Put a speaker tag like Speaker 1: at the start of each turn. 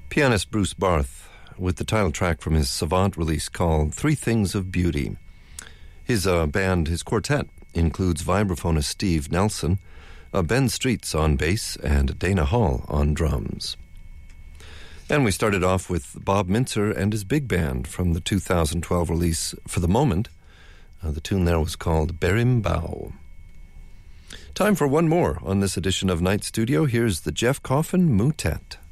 Speaker 1: Pianist Bruce Barth with the title track from his Savant release called Three Things of Beauty. His quartet includes vibraphonist Steve Nelson, Ben Streets on bass, and Dana Hall on drums. And we started off with Bob Mintzer and his big band from the 2012 release For the Moment. The tune there was called Berimbau. Time for one more on this edition of Night Studio. Here's the Jeff Coffin Motet.